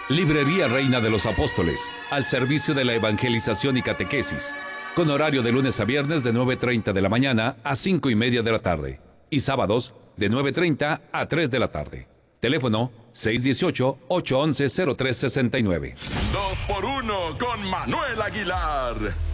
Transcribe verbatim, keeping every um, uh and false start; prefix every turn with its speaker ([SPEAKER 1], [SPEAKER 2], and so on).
[SPEAKER 1] Librería Reina de los Apóstoles, al servicio de la evangelización y catequesis, con horario de lunes a viernes de nueve treinta de la mañana a cinco y media de la tarde, y sábados de nueve treinta a tres de la tarde. Teléfono seis uno ocho, ocho uno uno, cero tres seis nueve.
[SPEAKER 2] Dos por uno con Manuel Aguilar.